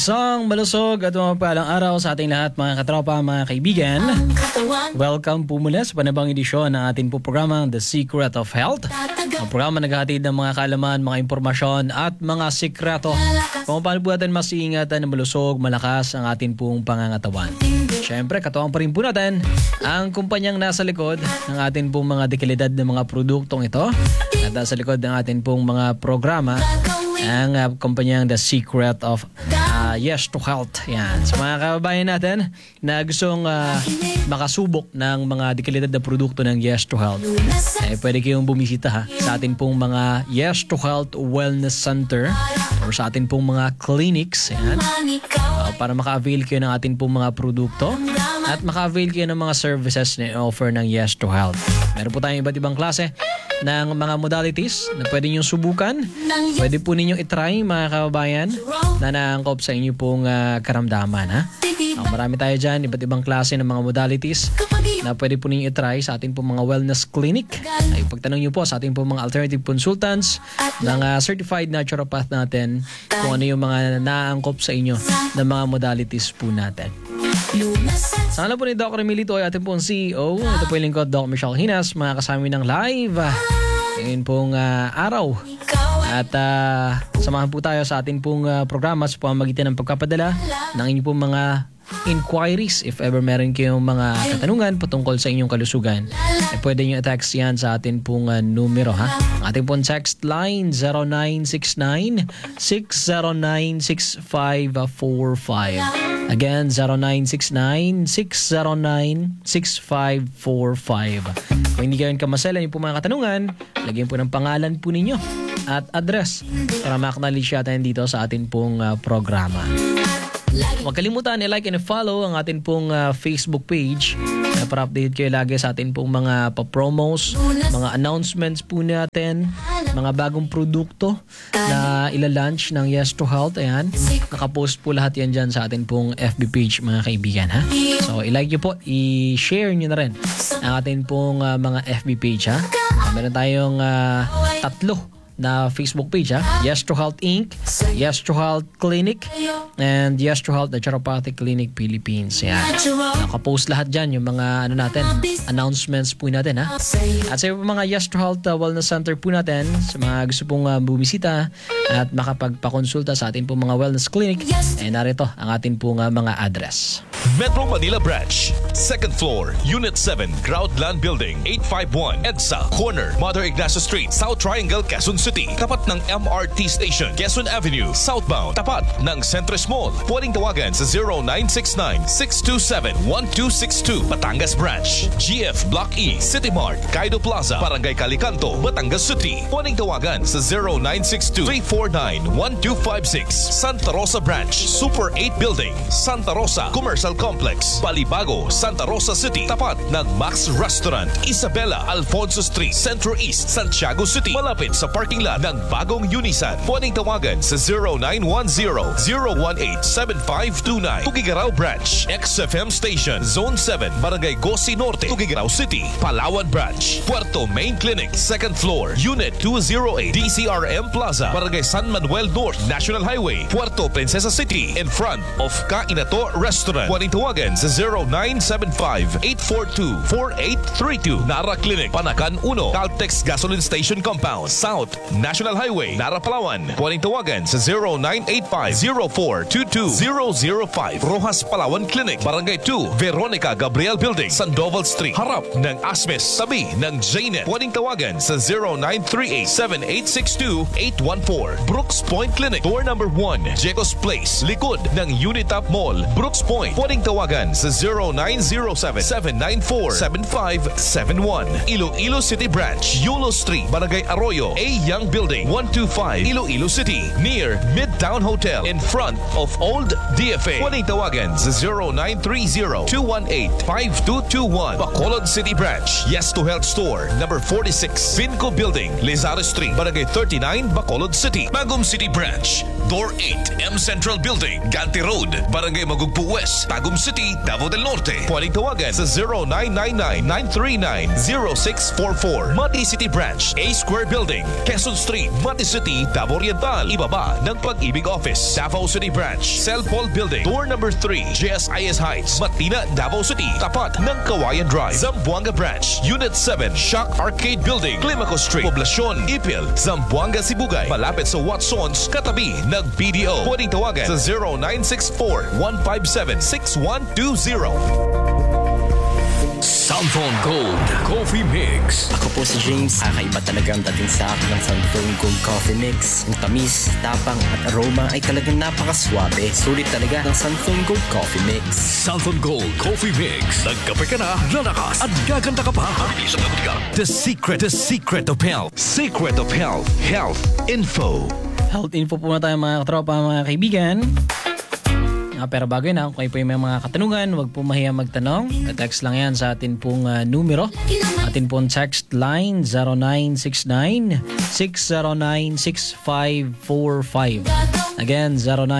Isang malusog at mapagpalang araw sa ating lahat mga katropa, mga kaibigan. Welcome po mula sa panibang edisyon ng ating po programang The Secret of Health. Ang programa naghahatid ng mga kaalaman, mga impormasyon at mga sikreto kung paano po natin mas iingatan na malusog, malakas ang ating pong pangangatawan. Siyempre, katuwang pa rin po natin ang kumpanyang nasa likod ng ating pong mga dekalidad ng mga produktong ito at nasa likod ng ating pong mga programa, ang kumpanyang The Secret of Yes to Health. Yan. Sa mga kababayan natin na gustong makasubok ng mga dekalidad na produkto ng Yes to Health, pwede kayong bumisita sa atin pong mga Yes to Health Wellness Center or sa atin pong mga clinics. Yan. Para maka-avail kayo ng atin pong mga produkto at maka-avail kayo ng mga services na offer ng Yes to Health. Meron po tayong iba't ibang klase ng mga modalities na pwede nyo subukan. Pwede po ninyong itry mga kababayan na naangkop sa inyo pong karamdaman. Marami tayo dyan, iba't ibang klase ng mga modalities na pwede po ninyong itry sa ating pong mga wellness clinic. Ay pagtanong nyo po sa ating pong mga alternative consultants ng certified naturopath natin kung ano yung mga naangkop sa inyo ng mga modalities po natin. Sa ngalan po ni Dr. Emilito ay ating pong CEO. Ito po yung lingkod, Dr. Michelle Hinas, mga kasama ng live ngayon pong araw. At samahan po tayo sa ating pong programa sa pamamagitan ng pagpapadala ng inyong pong mga inquiries. If ever meron kayong mga katanungan patungkol sa inyong kalusugan, pwede nyo i-text yan sa ating pong numero. Ang ating pong text line 0969-609-6545. Again, 0969-609-6545. Kung hindi kayo kamaselan yung po mga katanungan, lagyan po ng pangalan po ninyo at address para ma-acknowledge natin dito sa ating pong programa. Huwag kalimutan i-like and follow ang ating pong Facebook page para update kayo lagi sa ating pong mga pa-promos, mga announcements po natin, mga bagong produkto na ila-launch ng Yes to Health. Ayan, nakapost po lahat yan dyan sa ating pong FB page mga kaibigan. So i-like nyo po, i-share nyo na rin ang ating pong mga FB page. Meron tayong 3 na Facebook page. Yes to Health Inc., Yes to Health Clinic, and Yes to Health Naturopathic Clinic Philippines. Yan. Nakapost lahat dyan yung mga natin, announcements po natin. At sa mga Yes to Health Wellness Center po natin, sa mga gusto pong bumisita at makapagpakonsulta sa atin pong mga wellness clinic, narito ang atin pong mga address. Metro Manila Branch, 2nd floor, Unit 7, Groundland Building, 851, EDSA, corner, Mother Ignacio Street, South Triangle, Quezon City. Tapat ng MRT Station, Quezon Avenue, southbound. Tapat ng Centris Mall. Pwedeng tawagan sa 0969-627-1262. Batangas Branch, GF Block E, City Mart, Kaido Plaza, Barangay Calicanto, Batangas City. Pwedeng tawagan sa 0962-349-1256. Santa Rosa Branch, Super 8 Building, Santa Rosa Commercial Complex, Balibago, Santa Rosa City. Tapat ng Max Restaurant, Isabela Alfonso Street, Centro East, Santiago City. Malapit sa parking lot ng bagong Unisan. Pwedeng tawagan sa 0910-018-7529. Tugigaraw Branch, XFM Station, Zone 7, Barangay Gosi Norte, Tugigaraw City. Palawan Branch, Puerto Main Clinic, 2nd floor, Unit 208, DCRM Plaza, Barangay San Manuel North, National Highway, Puerto Princesa City, in front of Kainato Restaurant. Pwedeng tawagan sa 0975-842-4832. Nara Clinic, Panakan 1, Caltex Gasoline Station Compound, South National Highway, Nara, Palawan. Pwedeng tawagan sa 0985-0422-005. Rojas Palawan Clinic, Barangay 2, Veronica Gabriel Building, Sandoval Street, harap ng Asmes, tabi ng Jnet. Pwedeng tawagan sa 0938-7862-814. Brooks Point Clinic, door number 1, Jecos Place, likod ng Unitap Mall, Brooks Point. Pwedeng tawagan sa 0907-794-7571. Iloilo City Branch, Yulo Street, Barangay Arroyo, A. Young Building, 125, Iloilo City, near Midtown Hotel, in front of Old DFA. Pwedeng tawagan sa 0930-218-5221. Bacolod City Branch, Yes to Health Store, number 46, Vinco Building, Lizaro Street, Barangay 39, Bacolod City. Bagum City Branch, door 8, M Central Building, Ganti Road, Barangay Magugpo West, Tagum City, Davao del Norte. Pwedeng tawagan sa 0999-939-0644. Mati City Branch, A Square Building, Quezon Quezon Street, Mati City, Davao Oriental. Ibaba ng Pag-ibig Office, Davao City Branch, Celpol Building, door number 3, JSIS Heights, Matina, Davao City. Tapat ng Kawayan Drive, Zamboanga Branch, Unit 7, Shock Arcade Building, Climaco Street, Poblacion, Ipil, Zamboanga, Sibugay. Malapit sa Watsons, katabi ng BDO. Pwedeng tawagan sa 0964-157-6120. Southern Gold Coffee Mix. Ako po si James. Kakaiba talaga ang dating sa akin ng Southern Gold Coffee Mix. Ang tamis, tapang at aroma ay talagang napakaswabe. Sulit talaga ng Southern Gold Coffee Mix. Southern Gold Coffee Mix. Nagkape ka na, lalakas at gaganda ka pa. Mabilis ang ka. The secret of health. Secret of health. Health info. Health info po na tayo mga katropa, mga kaibigan. Pero bago yun, kung kayo po yung may mga katanungan, huwag po mahiya magtanong. Text lang yan sa atin pong numero. Atin pong text line 0969-609-6545. Again,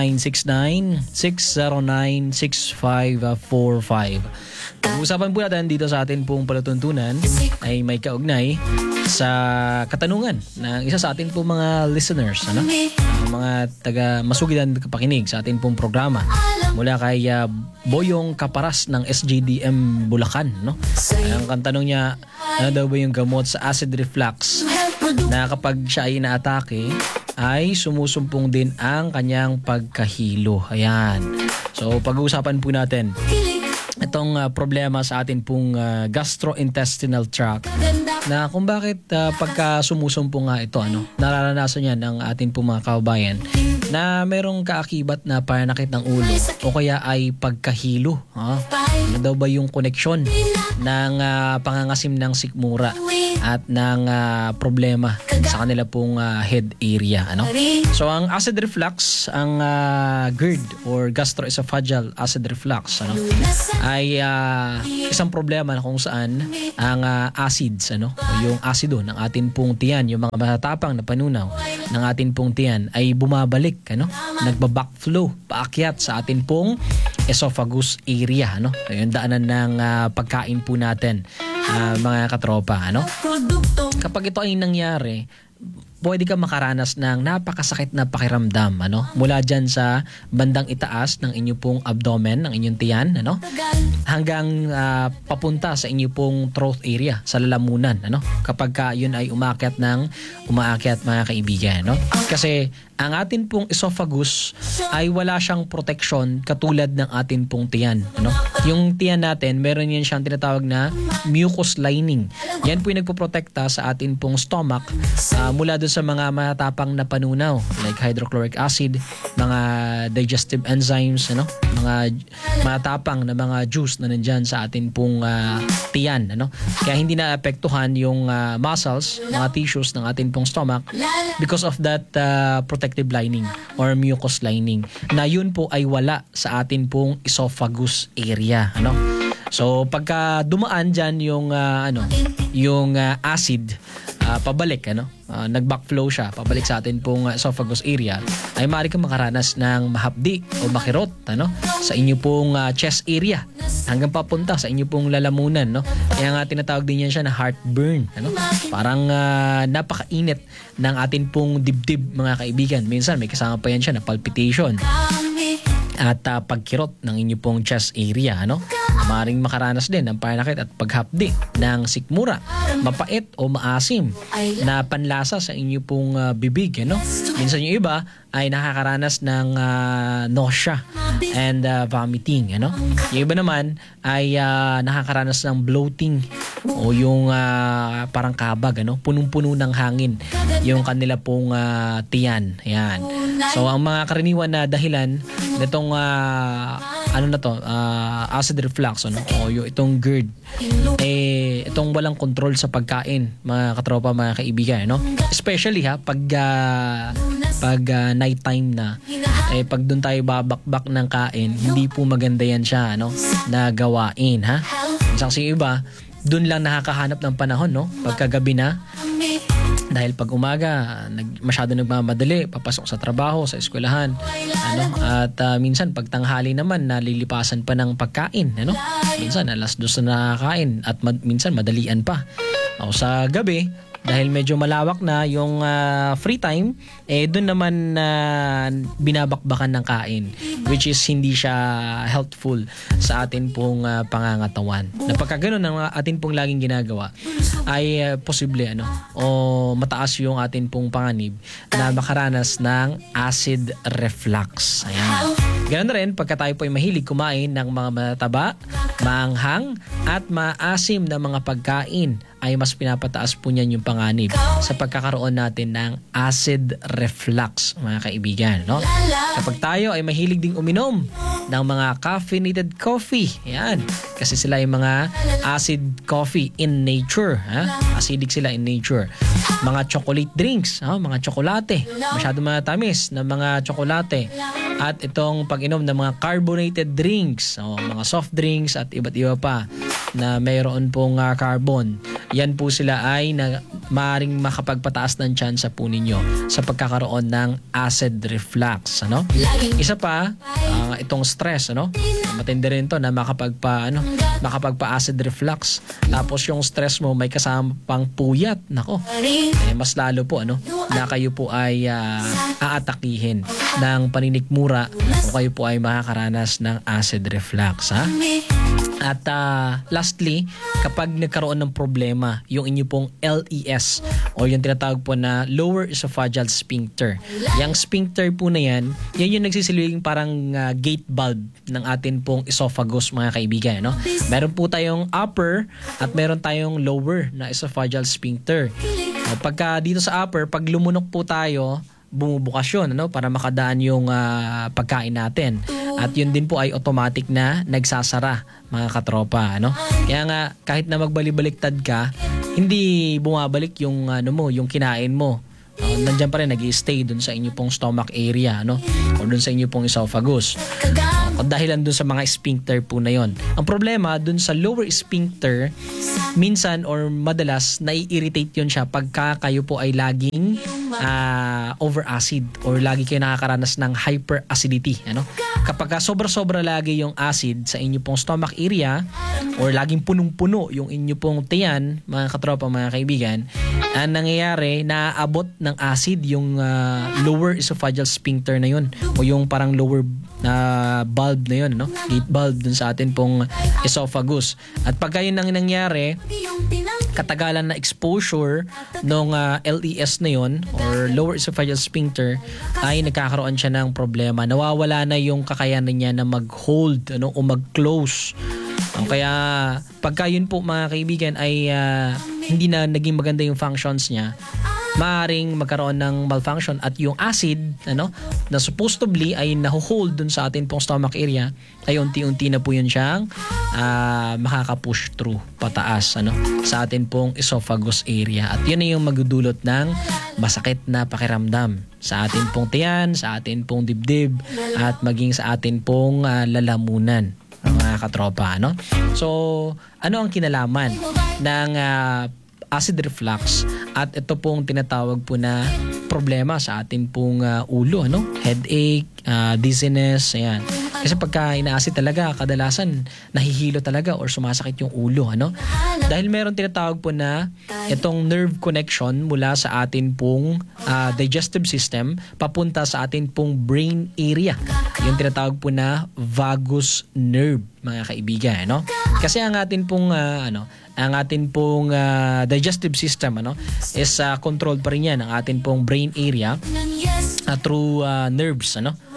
0969-609-6545. Usapan po natin dito sa atin pong palatuntunan ay may kaugnay sa katanungan ng isa sa atin pong mga listeners, mga taga-masugidan kapakinig sa atin pong programa mula kay Boyong Kaparas ng SJDM Bulacan. Ang tanong niya, ano daw ba yung gamot sa acid reflux na kapag siya ay inaatake ay sumusumpong din ang kanyang pagkahilo. Ayan. So pag-uusapan po natin itong problema sa atin pong gastrointestinal tract na kung bakit pagka sumusumpong nga ito, nararanasan yan ng atin pong mga kababayan na merong kaakibat na pananakit ng ulo o kaya ay pagkahilo. Ano daw ba yung koneksyon ng pangangasim ng sikmura at ng problema sa kanila pong head area. So ang acid reflux, ang GERD or gastroesophageal acid reflux, ay isang problema na kung saan ang acids, o yung asido ng atin pong tiyan, yung mga matatapang na panunaw ng atin pong tiyan ay bumabalik, nagba-backflow paakyat sa atin pong esophagus area, yung daanan ng pagkain po natin, mga katropa, Kapag ito ay nangyari, pwede ka makaranas ng napakasakit na pakiramdam, mula dyan sa bandang itaas ng inyo pong abdomen, ng inyong tiyan, hanggang papunta sa inyo pong throat area, sa lalamunan, kapag ka yun ay umaakyat mga kaibigan, Kasi ang atin pong esophagus ay wala siyang protection katulad ng atin pong tiyan, Yung tiyan natin, meron yan siyang tinatawag na mucous lining. Yan po yung nagpoprotekta sa atin pong stomach mula doon sa mga matapang na panunaw like hydrochloric acid, mga digestive enzymes, mga matapang na mga juice na nandyan sa atin pong tiyan, Kaya hindi naapektuhan yung muscles, mga tissues ng atin pong stomach because of that protective lining or mucous lining na yun po ay wala sa atin pong esophagus area, So pagka dumaan dyan yung acid pabalik, nag-backflow siya pabalik sa atin pong esophagus area, ay maaari kang makaranas ng mahapdi o makirot, sa inyo pong chest area hanggang papunta sa inyo pong lalamunan, Kaya nga tinatawag din yan siya na heartburn, Parang napakainit ng atin pong dibdib, mga kaibigan. Minsan may kasama pa yan siya na palpitation at pagkirot ng inyo pong chest area, Maaaring makaranas din ng pananakit at paghapdi ng sikmura, mapait o maasim na panlasa sa inyo pong bibig, Minsan yung iba ay nakakaranas ng nausea and vomiting, Yung iba naman ay nakakaranas ng bloating o yung parang kabag, punong-puno ng hangin yung kanila pong tiyan. Yan. So ang mga karaniwan na dahilan nitong acid reflux, o yung itong GERD, itong walang control sa pagkain, mga katropa, mga kaibigan, especially pag night time na, pag doon tayo babakbak ng kain, hindi po maganda yan siya, na gawain, Kasi iba doon lang nakakahanap ng panahon, pagkagabi na. Dahil pag umaga, masyado nagmamadali, papasok sa trabaho, sa eskwelahan, at minsan pag tanghali naman, nalilipasan pa ng pagkain, Minsan alas 2 na nakakain at minsan madalian pa. O sa gabi, dahil medyo malawak na yung free time, doon naman binabakbakan ng kain, which is hindi siya helpful sa atin pong pangangatawan. Na pagka ganun ang atin pong laging ginagawa, ay posible o mataas yung atin pong panganib na makaranas ng acid reflux. Ayan. Ganun na rin pagka tayo po ay mahilig kumain ng mga mataba, maanghang at maasim na mga pagkain, ay mas pinapataas po niyan yung panganib sa pagkakaroon natin ng acid reflux, mga kaibigan. No? Kapag tayo ay mahilig ding uminom ng mga caffeinated coffee, yan, kasi sila yung mga acid coffee in nature. Acidic sila in nature. Mga chocolate drinks, mga tsokolate, masyado matamis na mga tsokolate. At itong pag-inom ng mga carbonated drinks, mga soft drinks at iba't iba pa na mayroon pong carbon. Yan po sila ay maaaring makapagpataas ng tsansa po ninyo sa pagkakaroon ng acid reflux. Isa pa, itong stress. Matindi rin to na makapagpa-acid reflux. Tapos yung stress mo may kasama pang puyat. Nako, mas lalo po na kayo po ay aatakihin ng paninikmura o kayo po ay makakaranas ng acid reflux. At lastly, kapag nagkaroon ng problema yung inyo pong LES o yung tinatawag po na lower esophageal sphincter. Yung sphincter po na yan yung nagsisilbing parang gate valve ng atin pong esophagus, mga kaibigan. Meron po tayong upper at meron tayong lower na esophageal sphincter. Pagka dito sa upper, pag lumunok po tayo, bumubukas yun para makadaan yung pagkain natin. At yun din po ay automatic na nagsasara, mga katropa. Kaya nga, kahit na magbalik-baliktad ka, hindi bumabalik yung, yung kinain mo. Nandiyan pa rin, nag-i-stay dun sa inyo pong stomach area, o dun sa inyo pong esophagus. Dahilan dun sa mga sphincter po na yon. Ang problema dun sa lower sphincter, minsan or madalas nai-irritate yun siya pagka kayo po ay laging over-acid or lagi kayo nakakaranas ng hyperacidity. Kapag sobra-sobra lagi yung acid sa inyo pong stomach area or laging punong-puno yung inyo pong tiyan, mga katropa, mga kaibigan, ang nangyayari, naaabot ng acid yung lower esophageal sphincter na yun o yung parang lower valve na yun, gate valve dun sa atin pong esophagus. At pagka yun ang nangyari, katagalan na exposure ng LES na yun or lower esophageal sphincter, ay nagkakaroon siya ng problema. Nawawala na yung kakayanan niya na mag-hold o mag-close. Kaya pagka yun po, mga kaibigan, ay hindi na naging maganda yung functions niya, maaaring magkaroon ng malfunction at yung acid na supposedly ay naho-hold dun sa atin pong stomach area, ay unti-unti na po yun siyang makaka-push through pataas sa atin pong esophagus area. At yun na yung magdudulot ng masakit na pakiramdam sa atin pong tiyan, sa atin pong dibdib, at maging sa atin pong lalamunan, mga katropa. So, ano ang kinalaman ng acid reflux at ito pong tinatawag po na problema sa atin pong ulo, headache, dizziness, ayan. Kasi pagka ina-acid talaga, kadalasan nahihilo talaga or sumasakit yung ulo, Dahil meron tinatawag po na itong nerve connection mula sa atin pong digestive system papunta sa atin pong brain area. Yung tinatawag po na vagus nerve, mga kaibigan, Kasi ang atin pong ang atin pong digestive system is controlled pa rin yan ang atin pong brain area through nerves,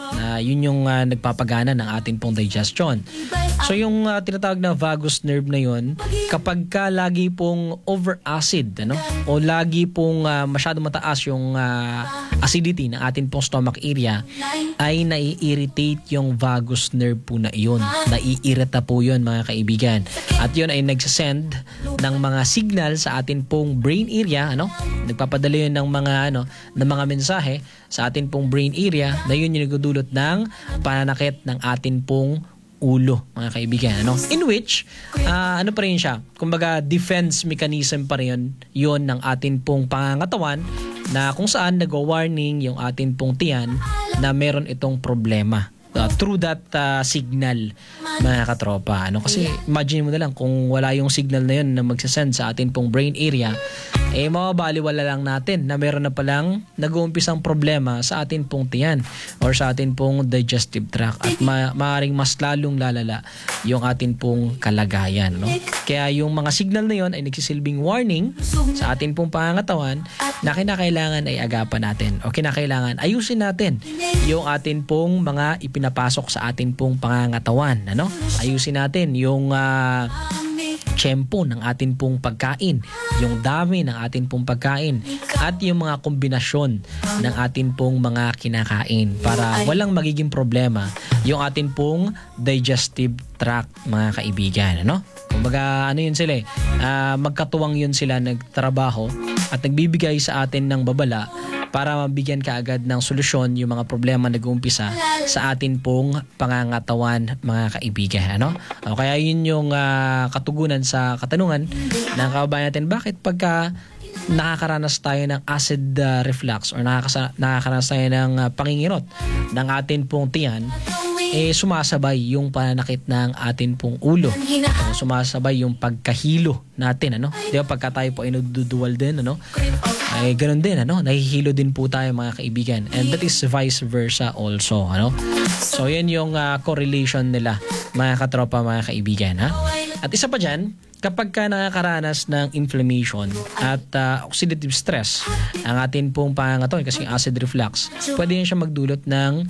yun yung nagpapagana ng atin pong digestion. So yung tinatawag na vagus nerve na yun, kapag ka lagi pong over-acid o lagi pong masyado mataas yung acidity ng atin pong stomach area, ay nai-irritate yung vagus nerve po na iyon. Nai-irita po yun, mga kaibigan. At yun ay nagsasend ng mga signal sa atin pong brain area, nagpapadala yun ng mga mensahe sa atin pong brain area, na yun yung nagdudulot ng pananakit ng atin pong ulo, mga kaibigan. In which, ano pa rin siya? Kumbaga, defense mechanism pa rin yun ng atin pong pangangatawan, na kung saan nag-warning yung atin pong tiyan na meron itong problema. Through that signal, mga katropa. Kasi imagine mo na lang kung wala yung signal na yun na magsasend sa atin pong brain area, mababaliwala lang natin na meron na palang nag-uumpisang problema sa atin pong tiyan or sa atin pong digestive tract at maaaring mas lalong lalala yung atin pong kalagayan. No? Kaya yung mga signal na yon ay nagsisilbing warning sa atin pong pangangatawan na kinakailangan ay agapan natin o kinakailangan ayusin natin yung atin pong mga ipinapasok sa atin pong pangangatawan. Ano? Ayusin natin yung tiyempo ng atin pong pagkain, yung dami ng atin pong pagkain at yung mga kombinasyon ng atin pong mga kinakain para walang magiging problema yung atin pong digestive tract, mga kaibigan. Ano? Kumbaga yun sila magkatuwang yun sila nagtrabaho at nagbibigay sa atin ng babala para mabigyan kaagad ng solusyon yung mga problema na nag-uumpisa sa atin pong pangangatawan, mga kaibigan. Ano? O kaya yun yung katugunan sa katanungan ng kababayan natin, bakit pagka nakakaranas tayo ng acid reflux or nakakaranas tayo ng pangingirot ng atin pong tiyan, sumasabay yung pananakit ng atin pong ulo. Sumasabay yung pagkahilo natin, ano? Di ba pagka tayo po ay nagduduwal din, ano? Ay ganoon din, ano? Nahihilo din po tayo, mga kaibigan. And that is vice versa also, ano? So yan yung correlation nila, mga katropa, mga kaibigan, ha? At isa pa dyan, kapag ka nakakaranas ng inflammation at oxidative stress ang atin pong pangangatawan kasi acid reflux, pwede yan siya magdulot ng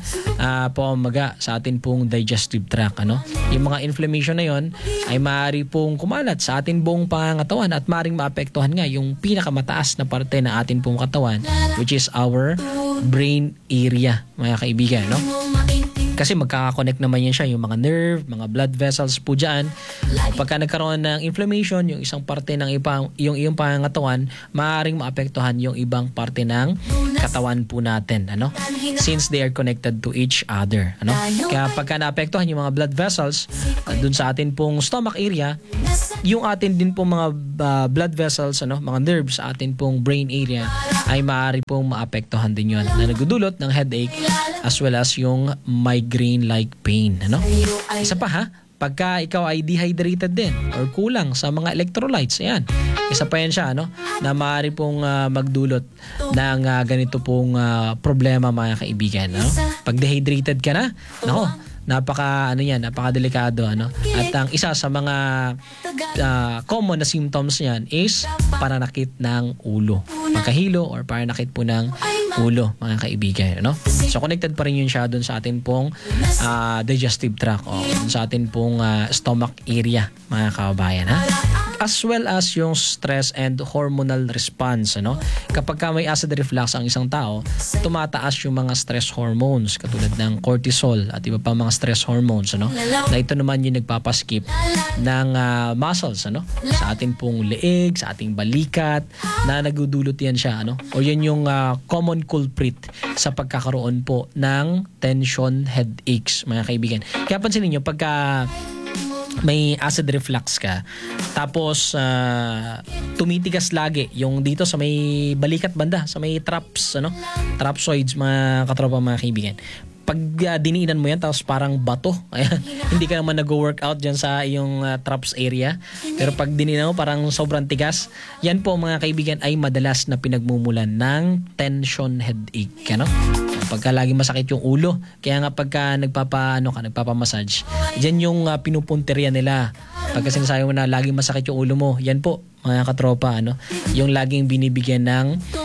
pamamaga sa atin pong digestive tract. Ano? Yung mga inflammation na yon ay maaari pong kumalat sa atin buong pangangatawan at maaring maapektuhan nga yung pinakamataas na parte ng atin pong katawan, which is our brain area, mga kaibigan. No? Kasi magkakakonect naman yan siya, yung mga nerve, mga blood vessels po dyan. Pagka nagkaroon ng inflammation, yung isang parte ng yung iyong pangangatawan, maaaring maapektuhan yung ibang parte ng katawan po natin. Ano? Since they are connected to each other. Ano? Kaya pagka naapektuhan yung mga blood vessels, dun sa atin pong stomach area, yung atin din pong mga blood vessels, ano, mga nerves sa atin pong brain area, ay maaari pong maapektuhan din yun na nagdudulot ng headache as well as yung migraine-like pain. Ano? Isa pa ha, pagka ikaw ay dehydrated din or kulang sa mga electrolytes, ayan, isa pa yan siya, ano, na maaari pong magdulot ng ganito pong problema, mga kaibigan. No? Pag dehydrated ka na, nako, napaka-delikado, ano? At ang isa sa mga common na symptoms niyan is pananakit ng ulo. Pagkahilo or pananakit po ng ulo, mga kaibigan, ano? So connected pa rin yun siya doon sa atin pong digestive tract o sa atin pong stomach area, mga kababayan, ha? As well as yung stress and hormonal response, ano? Kapag ka may acid reflux ang isang tao, tumataas yung mga stress hormones katulad ng cortisol at iba pa mga stress hormones, ano? Na ito naman yung nagpapaskip ng muscles, ano? Sa ating pong leeg, sa ating balikat, na nagdudulot yan siya, ano? O yan yung common culprit sa pagkakaroon po ng tension headaches, mga kaibigan. Kaya pansinin nyo, pagka may acid reflux ka, tapos tumitigas lagi yung dito sa may balikat banda, sa may trapsoids, mga katropa, mga kaibigan. Pag diniinan mo yan, tapos parang bato, ayan, hindi ka naman nag-workout dyan sa iyong traps area, pero pag diniinan mo parang sobrang tigas, yan po, mga kaibigan, ay madalas na pinagmumulan ng tension headache, ano? Pagka lagi masakit yung ulo, kaya nga pagka nagpapamassage, dyan yung pinupunteriya nila. Pagka sinasabi mo na laging masakit yung ulo mo, yan po, mga katropa, ano, yung laging binibigyan ng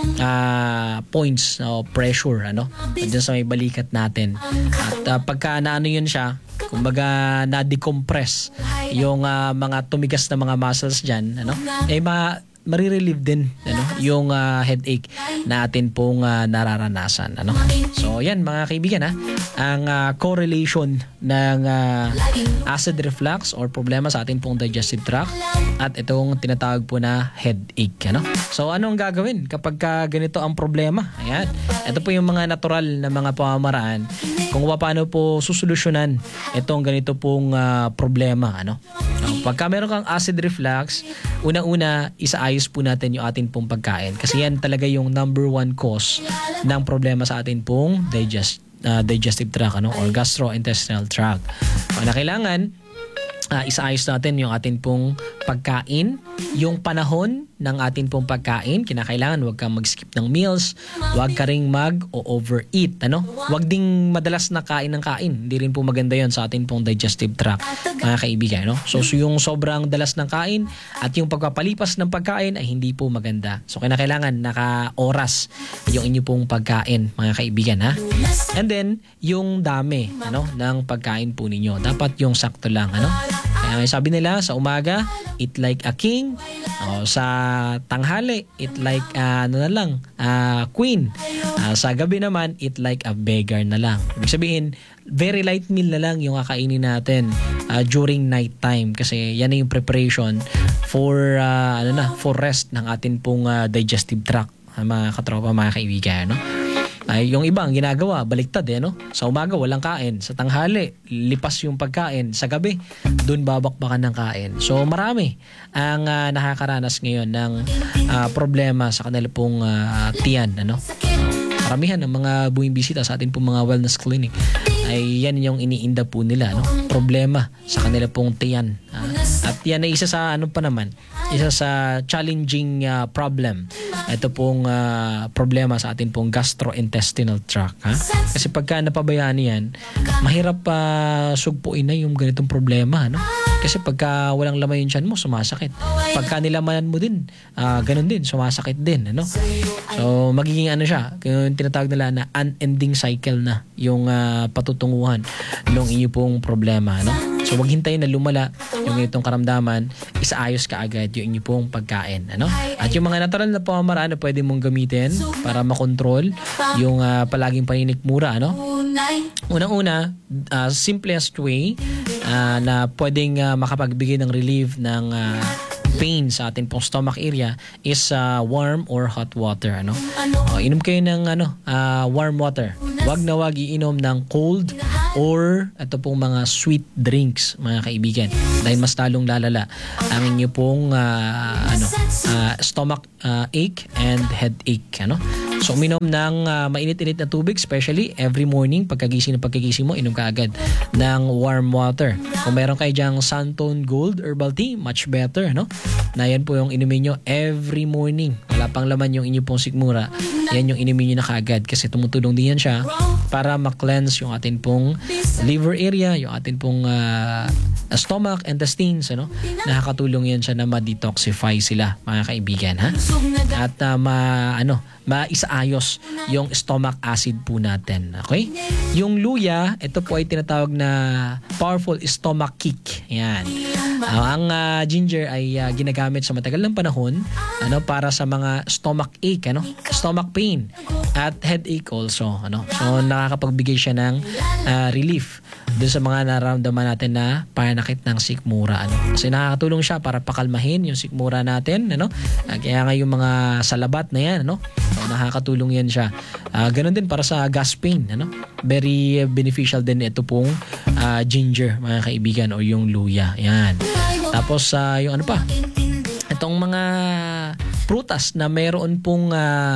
points o pressure, ano, dyan sa may balikat natin. At pagka yun siya, kumbaga na-decompress yung mga tumigas na mga muscles dyan, ano, marirelieve din, ano, yung headache na atin pong nararanasan, ano. So yan, mga kaibigan, ang correlation ng acid reflux or problema sa atin pong digestive tract at itong tinatawag po na headache, ano. So anong gagawin kapag ganito ang problema? Ayan, ito po yung mga natural na mga pamamaraan kung paano po susolusyonan itong ganito pong problema, ano. Pagka meron kang acid reflux, unang-una, isaayos po natin yung atin pong pagkain. Kasi yan talaga yung number one cause ng problema sa atin pong digestive tract, ano, or gastrointestinal tract. Na kailangan isaayos natin yung atin pong pagkain, yung panahon ng atin pong pagkain. Kinakailangan huwag kang mag-skip ng meals, huwag ka ring mag-overeat, huwag ding madalas na kain ng kain. Hindi rin po maganda yon sa atin pong digestive tract, mga kaibigan, So yung sobrang dalas ng kain at yung pagpapalipas ng pagkain ay hindi po maganda. So kinakailangan naka-oras yung inyo pong pagkain, mga kaibigan, ha. And then yung dami ng pagkain po ninyo, dapat yung sakto lang, Kaya sabi nila sa umaga, eat like a king. Sa tanghali, eat like queen. Sa gabi naman, eat like a beggar na lang. Ibig sabihin, very light meal na lang yung kakainin natin during night time, kasi yan na yung preparation for for rest ng atin pong digestive tract, mga katropa, mga kaibigan, Ay, yung ibang ginagawa, baliktad Sa umaga, walang kain. Sa tanghali, lipas yung pagkain. Sa gabi, dun babakbakan ng kain. So, marami ang nakakaranas ngayon ng problema sa kanila pong tiyan, Maramihan ng mga bumibisita sa atin pong mga wellness clinic ay yan yung iniinda po nila, problema sa kanila pong tiyan. At yan ay isa sa isa sa challenging problem. Ito pong problema sa atin pong gastrointestinal tract, Kasi pagka napabayaan yan, mahirap sugpuin na yung ganitong problema, Kasi pagka walang laman yung tiyan mo, sumasakit. Pagka nilamanan mo din, ganun din, sumasakit din, So magiging siya, yung tinatawag nila na unending cycle na yung patutunguhan ng inyo pong problema, So wag hintayin na lumala yung itong karamdaman, isaayos ka agad yung inyo pong pagkain, At yung mga natural na pamamaraan na pwede mong gamitin para makontrol yung palaging paninikmura, Unang-una, simplest way na pwedeng makapagbigay ng relief ng pain sa ating pong stomach area is warm or hot water, inom kayo ng warm water. Wag na wag iinom ng cold or ito pong mga sweet drinks, mga kaibigan, dahil mas talong lalala ang inyo pong stomach ache and headache, So uminom ng mainit-init na tubig, especially every morning pagkagising mo, inom ka agad ng warm water. Kung meron kayo dyang Santone Gold Herbal Tea, much better, Na yan po yung inumin nyo every morning. Wala pang laman yung inyo pong sikmura. Yan yung inumin nyo na kaagad, kasi tumutulong din yan siya para ma-cleanse yung atin pong liver area, yung atin pong stomach, intestines, Nakakatulong yan siya na ma-detoxify sila, mga kaibigan, At maisaayos yung stomach acid po natin. Okay? Yung luya, ito po ay tinatawag na powerful stomach kick. Yan. Ang ginger ay ginagamit sa matagal ng panahon para sa mga stomach ache, stomach pain at headache also, So nakakapagbigay siya ng relief dun sa mga nararamdaman natin na pananakit ng sikmura, Kasi nakakatulong siya para pakalmahin yung sikmura natin, Kaya nga yung mga salabat na yan, So nakakatulong yan siya. Ganon din para sa gas pain, Very beneficial din ito pong ginger, mga kaibigan, o yung luya. Yan. Tapos yung itong mga prutas na mayroon pong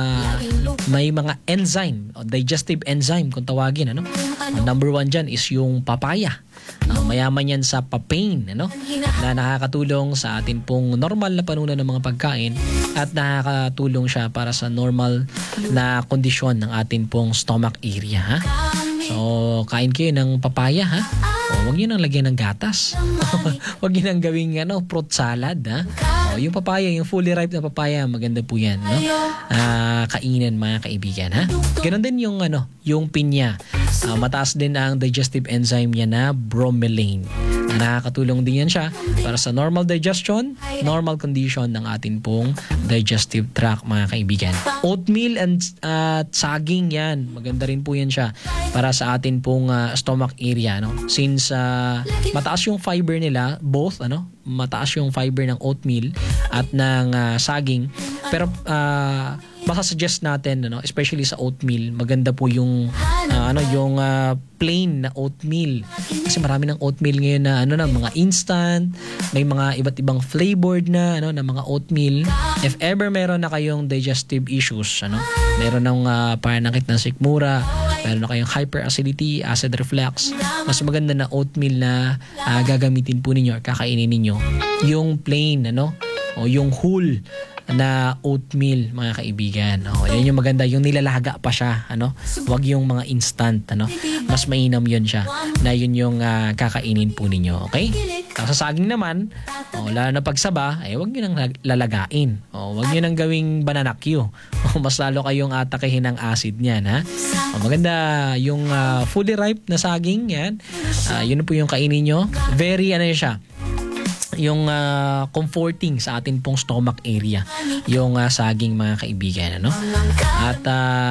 may mga enzyme o digestive enzyme kung tawagin, number 1 dyan is yung papaya. Mayaman yan sa papain, na nakakatulong sa atin pong normal na panunan ng mga pagkain at nakakatulong siya para sa normal na kondisyon ng atin pong stomach area, So, kain kayo ng papaya, huwag nyo nang lagyan ng gatas. Huwag nyo nang gawing fruit salad, yung papaya, yung fully ripe na papaya, maganda po yan, kainan, mga kaibigan, Ganon din yung pinya. Mataas din ang digestive enzyme niya na bromelain. Nakakatulong din yan siya para sa normal digestion, normal condition ng atin pong digestive tract, mga kaibigan. Oatmeal and saging, yan. Maganda rin po yan siya para sa atin pong stomach area, Since mataas yung fiber nila, both, mataas yung fiber ng oatmeal at ng saging. Pero masasuggest natin, especially sa oatmeal, maganda po yung plain na oatmeal. Kasi marami ng oatmeal ngayon na mga instant, may mga iba't ibang flavored na mga oatmeal. If ever meron na kayong digestive issues, meron ng pananakit ng sikmura, meron na kayong hyperacidity, acid reflux, mas maganda na oatmeal na gagamitin po ninyo or kakainin ninyo yung plain o yung whole na oatmeal, mga kaibigan. Yan yung maganda, yung nilalaga pa siya, wag yung mga instant, mas mainam yun siya, na yun yung kakainin po ninyo, okay? Sa saging naman, lalo na pagsaba, wag nyo nang lalagain, wag nyo nang gawing banana Q, mas lalo kayong atakihin ng acid niyan, ha? Maganda yung fully ripe na saging, yan, yun po yung kainin nyo, very siya, yung comforting sa atin pong stomach area, yung saging, mga kaibigan, at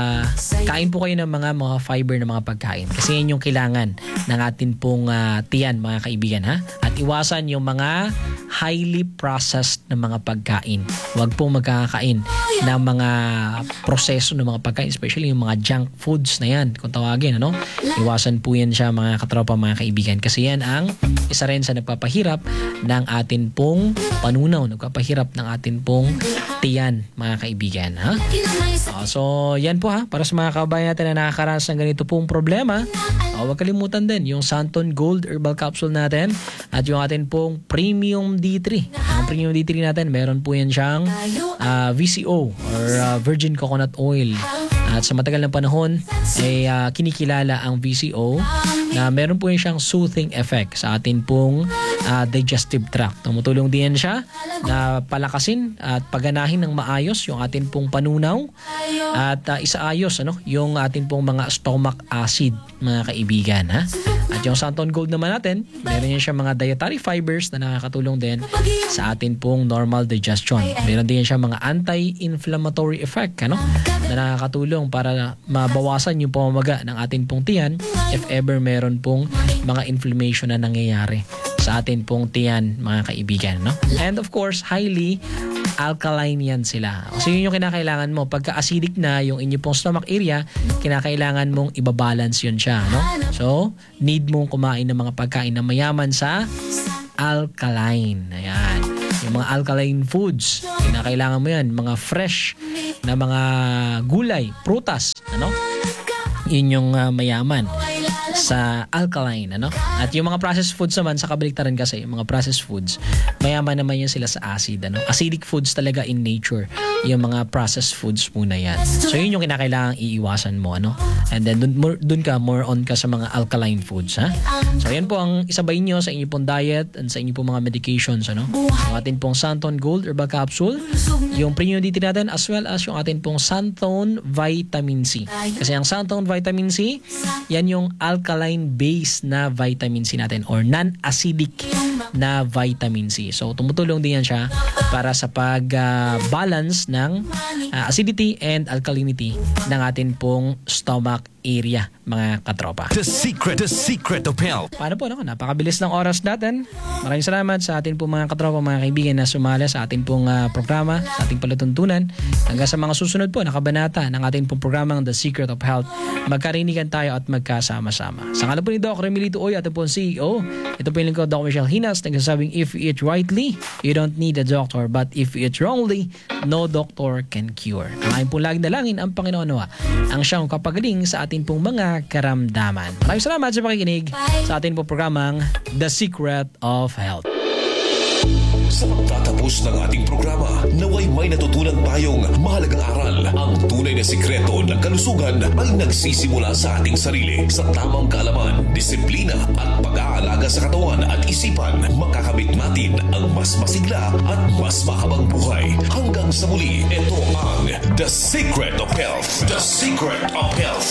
kain po kayo ng mga fiber na mga pagkain kasi yan yung kailangan ng atin pong tiyan, mga kaibigan, ha? At iwasan yung mga highly processed na mga pagkain. Huwag pong magkakain ng mga proseso ng mga pagkain, especially yung mga junk foods na yan, kung tawagin, iwasan po yan siya, mga katropa, mga kaibigan, kasi yan ang isa rin sa nagpapahirap ng atin pong panunaw, nagpapahirap ng atin pong tiyan, mga kaibigan, ha? So yan po, ha, para sa mga kabayan natin na nakakaranas ng ganito pong problema, huwag kalimutan din yung Santon Gold Herbal Capsule natin at yung atin pong Premium D3. Ang Premium D3 natin, meron po yan siyang VCO or Virgin Coconut Oil. At sa matagal na panahon ay kinikilala ang VCO na meron po siyang soothing effect sa atin pong digestive tract. Tumutulong din siya na palakasin at paganahin ng maayos yung atin pong panunaw at isaayos yung atin pong mga stomach acid, mga kaibigan, ha? At yung Santon Gold naman natin, meron yan siya mga dietary fibers na nakakatulong din sa atin pong normal digestion. Meron din siya mga anti-inflammatory effect, na nakakatulong para mabawasan yung pamamaga ng atin pong tiyan if ever meron pong mga inflammation na nangyayari sa atin pong tiyan, mga kaibigan, And of course, highly alkaline yan sila. So yun yung kinakailangan mo. Pagka acidic na yung inyo pong stomach area, kinakailangan mong ibabalance yun siya, So, need mong kumain ng mga pagkain na mayaman sa alkaline. Ayan. Yung mga alkaline foods, kinakailangan mo yan. Mga fresh na mga gulay, prutas, yun yung mayaman sa alkaline, At yung mga processed foods naman, sa kabaliktaran kasi, yung mga processed foods, mayaman naman yan sila sa acid, Acidic foods talaga in nature, yung mga processed foods muna yan. So yun yung kinakailangang iiwasan mo, And then dun ka, more on ka sa mga alkaline foods, ha? So yan po ang isabay nyo sa inyo pong diet and sa inyo pong mga medications, Yung atin pong Santon Gold Herbal Capsule, yung Premium D3 natin, as well as yung atin pong Santon Vitamin C. Kasi ang Santon Vitamin C, yan yung alkaline base na vitamin C natin or non-acidic na vitamin C. So tumutulong din yan siya para sa pag-balance ng acidity and alkalinity ng atin pong stomach area, mga katropa. The secret of health. Paano po, napakabilis ng oras natin. Maraming salamat sa atin pong mga katropa, mga kaibigan na sumala sa atin pong programa, sa ating palatuntunan. Hanggang sa mga susunod po na kabanata ng ating pong programang The Secret of Health, magkarinigan tayo at magkasama-sama. Sa ngalan po ni Doc Remilito Oy, ating pong CEO, ito po yung lingkod, Doc Michelle Hinas, nagsasabing, if you eat rightly, you don't need a doctor, but if you eat wrongly, no doctor can cure. Ang aking pong laging dalangin ang Panginoon nawa ang siyang kapagaling sa ating pong mga karamdaman. Maraming salamat sa pakikinig sa ating pong programang The Secret of Health. Sa pagtatapos ng ating programa, naway may natutunan tayong mahalagang aral. Ang tunay na sikreto ng kalusugan ay nagsisimula sa ating sarili. Sa tamang kaalaman, disiplina at pag-aalaga sa katawan at isipan, makakamit natin ang mas masigla at mas mahabang buhay. Hanggang sa muli, ito ang The Secret of Health. The Secret of Health.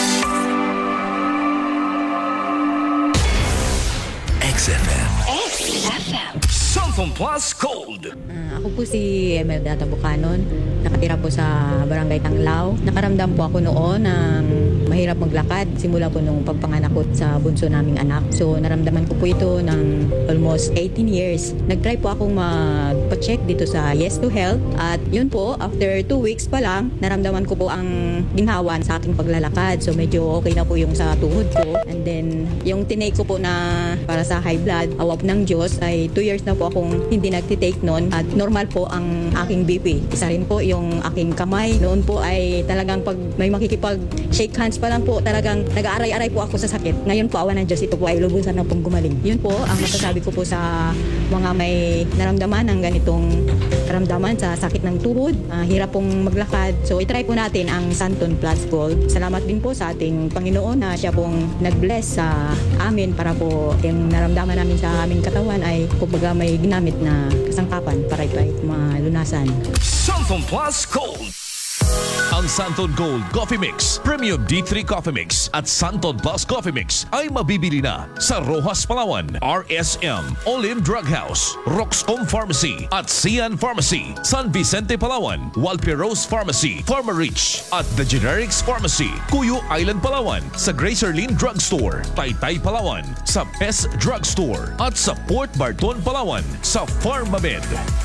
XFM. XFM. Santon Plus Gold. Ako po si Emelda Tabucanon. Nakatira po sa Barangay Tanglao. Nakaramdam po ako noon ng mahirap maglakad. Simula po nung pagpanganak ko sa bunso naming anak. So naramdaman ko po ito ng almost 18 years. Nag-try po akong magpa-check dito sa Yes to Health. At yun po, after 2 weeks pa lang, naramdaman ko po ang ginhawan sa aking paglalakad. So medyo okay na po yung sa tuhod ko. And then yung tinake ko po na para sa high blood, awap ng Diyos, ay 2 years na po akong hindi nagtitake noon at normal po ang aking BP. Isa rin po yung aking kamay. Noon po ay talagang pag may makikipag-shake hands pa lang po talagang nag-aaray-aray po ako sa sakit. Ngayon po, awa ng Diyos, ito po ay lubusan na pong gumaling. Yun po ang masasabi ko po sa mga may naramdaman ng ganitong karamdaman sa sakit ng tuhod, hirap pong maglakad. So itry po natin ang Santon Plus Gold. Salamat din po sa ating Panginoon na siya pong nag-bless sa amin para po yung naramdaman namin sa aming katawan ay kumbaga may ginamit na kasangkapan para ito ay malunasan. Santon Plus Gold. Ang Santon Gold Coffee Mix, Premium D3 Coffee Mix at Santon Plus Coffee Mix ay mabibili na sa Rojas Palawan, RSM, Olim Drug House, Roxcom Pharmacy at Sian Pharmacy, San Vicente Palawan, Walperos Pharmacy, PharmaReach at The Generics Pharmacy, Cuyo Island Palawan, sa Gracerlin Drug Store, Taytay Palawan, sa Best Drug Store at sa Port Barton Palawan, sa Pharmamed.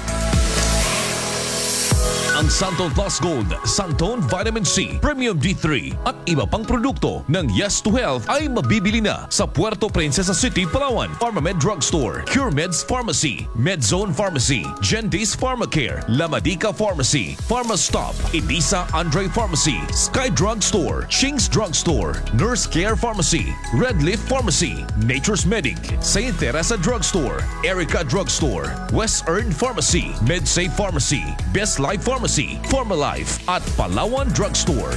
Ang Santon Plus Gold, Santon Vitamin C, Premium D3 at iba pang produkto ng Yes to Health ay mabibili na sa Puerto Princesa City, Palawan, Pharmamed Drug Store, CureMeds Pharmacy, Medzone Pharmacy, Gentis Pharmacare, Lamadika Pharmacy, PharmaStop, Edisa Andre Pharmacy, Sky Drug Store, Ching's Drug Store, Nurse Care Pharmacy, Red Leaf Pharmacy, Nature's Medic, St. Teresa Drug Store, Erica Drug Store, West Earn Pharmacy, MedSafe Pharmacy, Best Life Pharmacy, Pharmalife at Palawan Drugstore.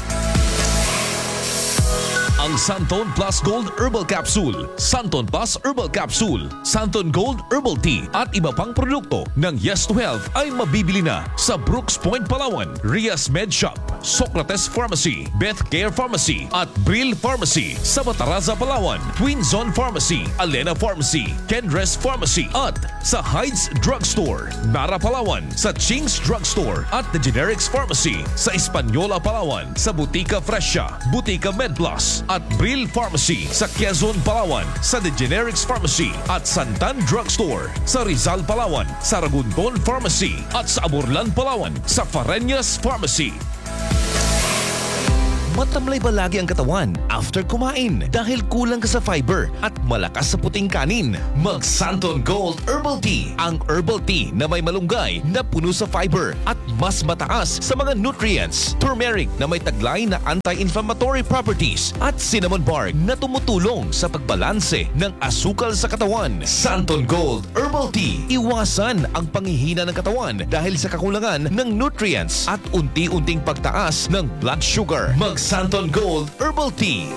Ang Santon Plus Gold Herbal Capsule, Santon Plus Herbal Capsule, Santon Gold Herbal Tea at iba pang produkto ng Yes to Health ay mabibili na sa Brooks Point Palawan, Rias Med Shop, Socrates Pharmacy, Beth Care Pharmacy at Brill Pharmacy, sa Bataraza Palawan, Twin Zone Pharmacy, Alena Pharmacy, Kendres Pharmacy at sa Hydes Drugstore, Nara Palawan, sa Ching's Drugstore at The Generics Pharmacy, sa Española Palawan, sa Butika Fresha, Butika MedPlus at Brill Pharmacy, sa Quezon Palawan, sa The Generics Pharmacy at Santan Drugstore, sa Rizal Palawan, sa Ragunton Pharmacy at sa Aburlan Palawan, sa Fareñas Pharmacy. Matamlay ba lagi ang katawan after kumain dahil kulang ka sa fiber at malakas sa puting kanin? Mag Santon Gold Herbal Tea, ang herbal tea na may malunggay na puno sa fiber at mas mataas sa mga nutrients. Turmeric na may taglay na anti-inflammatory properties at cinnamon bark na tumutulong sa pagbalanse ng asukal sa katawan. Santon Gold Herbal Tea, iwasan ang panghihina ng katawan dahil sa kakulangan ng nutrients at unti-unting pagtaas ng blood sugar. Mag Santon Gold Herbal Tea.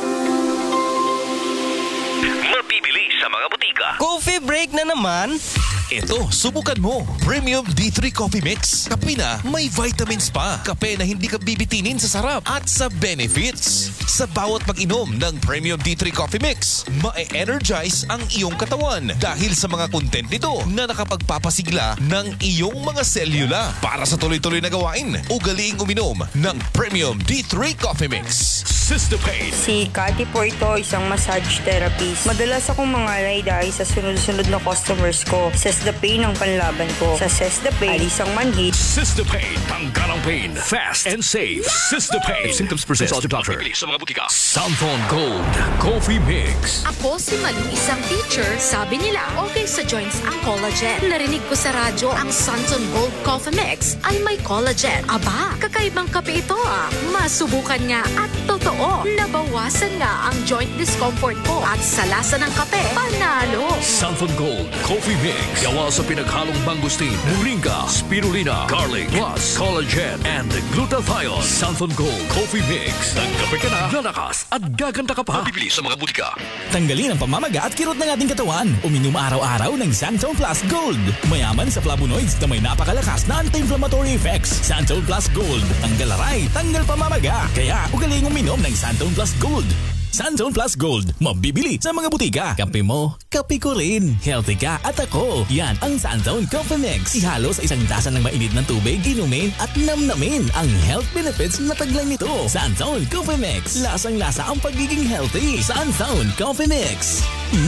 Mabibili sa mga butika. Coffee break na naman? Ito, subukan mo. Premium D3 Coffee Mix. Kape na may vitamins pa. Kape na hindi ka bibitinin sa sarap at sa benefits. Sa bawat pag-inom ng Premium D3 Coffee Mix, ma-energize ang iyong katawan dahil sa mga content nito na nakapagpapasigla ng iyong mga selula. Para sa tuloy-tuloy na gawain, ugaliing uminom ng Premium D3 Coffee Mix. System-Pain. Si Cathy po ito, isang massage therapist. Madalas akong mangalay dahil sa sunod-sunod na customers ko. System-Pain ang panlaban ko. Sa System-Pain, alis ang manhid. System-Pain. Tanggal ang pain. Fast and safe. System-Pain. If symptoms persist, consult your doctor. Mabibili sa mga butika. Santon Gold Coffee Mix. Ako si Maling, isang teacher. Sabi nila, okay sa joints ang collagen. Narinig ko sa radyo, ang Santon Gold Coffee Mix ay may collagen. Aba, kakaibang kape ito ah. Masubukan nga at totoo. Nabawasan nga ang joint discomfort ko at sa lasa ng kape, panalo. Santon Gold Coffee Mix. Gawa sa pinaghalong mangustin, moringa, spirulina, garlic, plus collagen and glutathione. Santon Gold Coffee Mix. Nagkape ka na, lalakas at gaganda ka pa. Mabibili sa mga butika. Tanggalin ang pamamaga at kirot ng ating katawan. Uminom araw-araw ng Santon Plus Gold. Mayaman sa flavonoids na may napakalakas na anti-inflammatory effects. Santon Plus Gold. Tanggal aray, tanggal pamamaga. Kaya ugaling uminom ng Santon Plus Gold. Santon Plus Gold, mabibili sa mga butika. Kape mo, kape ko rin. Healthy ka at ako. Yan ang Santon Coffee Mix. Ihalo sa isang tasa ng mainit na tubig, inumin at namnamin ang health benefits na taglay nito. Santon Coffee Mix. Lasang-lasa ang pagiging healthy. Santon Coffee Mix.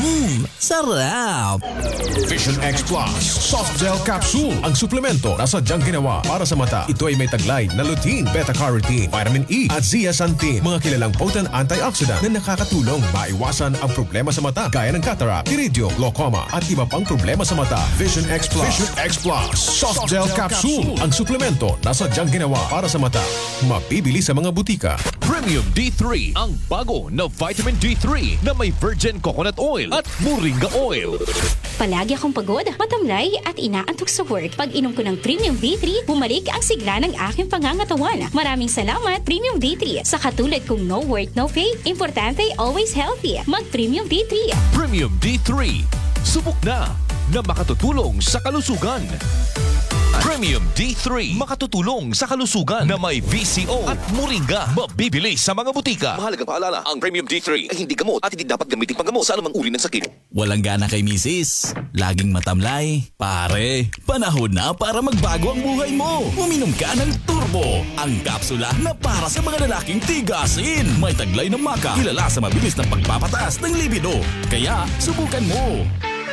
Sarap! Vision X Plus Soft Gel Capsule, ang suplemento na sadyang ginawa para sa mata. Ito ay may taglay na lutein, beta-carotene, vitamin E at zeaxanthin, mga kilalang potent antioxidant na na nakakatulong maiwasan ang problema sa mata gaya ng cataract, iridio, glaucoma at iba pang problema sa mata. Vision X Plus. Vision X Plus. Soft Gel Capsule. Ang suplemento na sadyang ginawa para sa mata. Mabibili sa mga butika. Premium D3, ang bago na vitamin D3 na may virgin coconut oil at moringa oil. Palagi akong pagod, matamlay at inaantok sa work. Pag inom ko ng Premium D3, bumalik ang sigla ng aking pangangatawan. Maraming salamat, Premium D3. Sa katulad kong no work, no pay, importante always healthy. Mag-Premium D3. Premium D3, subok na makatutulong sa kalusugan. Premium D3, makatutulong sa kalusugan na may VCO at moringa. Mabibili sa mga butika. Mahalagang paalala, ang Premium D3 ay hindi gamot at hindi dapat gamitin panggamot sa anumang uri ng sakit. Walang gana kay misis, laging matamlay. Pare, panahon na para magbago ang buhay mo. Uminom ka ng Turbo, ang kapsula na para sa mga lalaking tigasin. May taglay ng maka, kilala sa mabilis na pagpapataas ng libido. Kaya, subukan mo.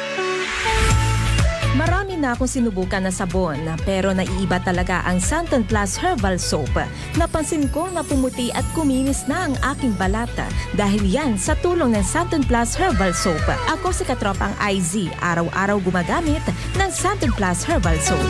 Marami na akong sinubukan na sabon, pero naiiba talaga ang Santon Plus Herbal Soap. Napansin ko na pumuti at kuminis na ang aking balat dahil yan sa tulong ng Santon Plus Herbal Soap. Ako si Katropang IZ, araw-araw gumagamit ng Santon Plus Herbal Soap.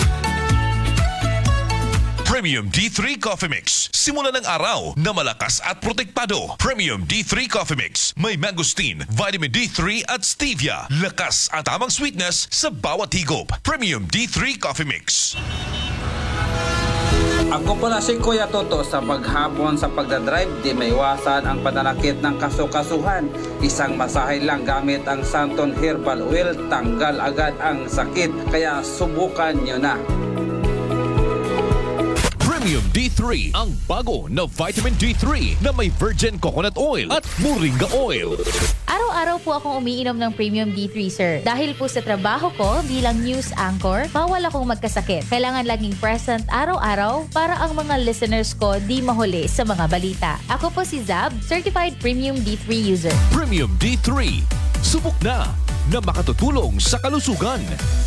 Premium D3 Coffee Mix. Simula ng araw na malakas at protektado. Premium D3 Coffee Mix. May mangosteen, vitamin D3 at stevia. Lakas at tamang sweetness sa bawat higop. Premium D3 Coffee Mix. Ako pala si Kuya Toto. Sa paghapon sa pagdadrive, di maiwasan ang pananakit ng kasukasuhan. Isang masahe lang gamit ang Santon Herbal Oil, tanggal agad ang sakit. Kaya subukan nyo na. Premium D3, ang bago na vitamin D3 na may virgin coconut oil at moringa oil. Araw-araw po akong umiinom ng Premium D3, sir. Dahil po sa trabaho ko bilang news anchor, bawal akong magkasakit. Kailangan laging present araw-araw para ang mga listeners ko di mahuli sa mga balita. Ako po si Zab, Certified Premium D3 user. Premium D3, subok na makatutulong sa kalusugan.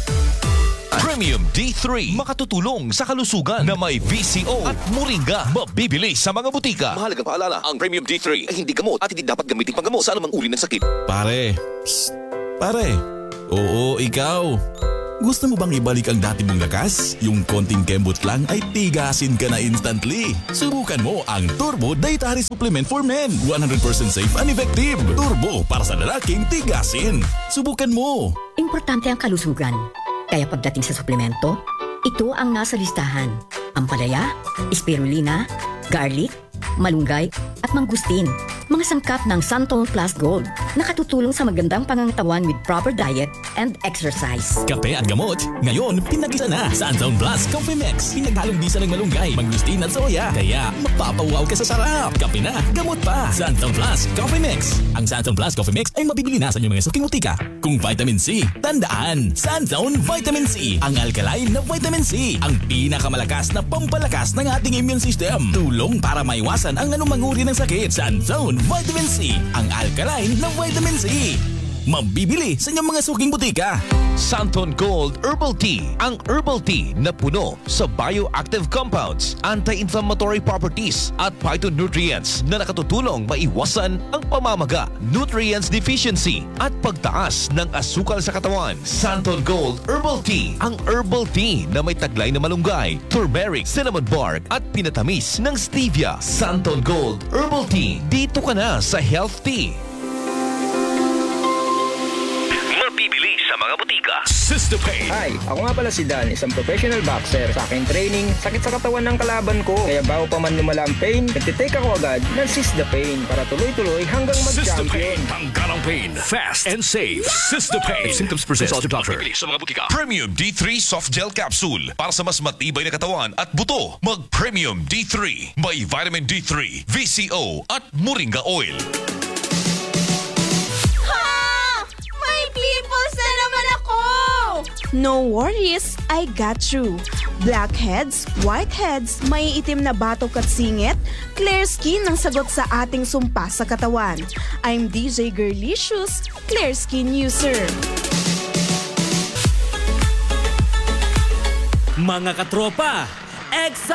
Premium D3, makatutulong sa kalusugan na may VCO at moringa. Mabibili sa mga butika. Mahalagang paalala, ang Premium D3 ay hindi gamot at hindi dapat gamitin panggamot sa anumang uri ng sakit. Pare, psst, pare. Oo, ikaw. Gusto mo bang ibalik ang dati mong lakas? Yung konting kembot lang ay tigasin ka na instantly. Subukan mo ang Turbo Dietary Supplement for Men. 100% safe and effective. Turbo para sa lalaking tigasin. Subukan mo. Importante ang kalusugan. Kaya pagdating sa suplemento, ito ang nasa listahan. Ampalaya, spirulina, garlic, malunggay at mangustin. Mga sangkap ng Santon Plus Gold. Nakatutulong sa magandang pangangatawan with proper diet and exercise. Kape at gamot, ngayon pinag-isa na. Santon Plus Coffee Mix. Pinaghalong bisa ng malunggay, mangustin at soya. Kaya mapapawaw ka sa sarap. Kape na, gamot pa. Santon Plus Coffee Mix. Ang Santon Plus Coffee Mix ay mabibili na sa inyong mga suking butika. Kung vitamin C, tandaan, Santon Vitamin C. Ang alkaline na vitamin C. Ang pinakamalakas na pampalakas ng ating immune system. Tulong para maiwasan ang anumang uri ng sakit. Santon Vitamin C. Ang alkaline na vitamin C. Mabibili sa inyong mga suking butika. Santon Gold Herbal Tea. Ang herbal tea na puno sa bioactive compounds, anti-inflammatory properties at phytonutrients na nakatutulong maiwasan ang pamamaga, nutrients deficiency at pagtaas ng asukal sa katawan. Santon Gold Herbal Tea. Ang herbal tea na may taglay na malunggay, turmeric, cinnamon bark at pinatamis ng stevia. Santon Gold Herbal Tea. Dito ka na sa Health Tea. Mabibili sa mga butika. System-Pain. Hi, ako nga pala si Dan, isang professional boxer. Sa aking training, sakit sa katawan ng kalaban ko. Kaya bago pa man lumala ang pain, nagtitake ako agad ng System-Pain para tuloy-tuloy hanggang mag-champion. System-Pain. Tanggal ang pain. Fast and safe. System-Pain. Symptoms present. Consult your doctor. Mabibili sa mga butika. Premium D3 Soft Gel Capsule. Para sa mas matibay na katawan at buto, mag-Premium D3. May vitamin D3, VCO at moringa oil. Pimples na naman ako! No worries, I got you. Blackheads, whiteheads, may itim na batok at singit, clear skin ang sagot sa ating sumpa sa katawan. I'm DJ Girlicious, clear skin user. Mga katropa,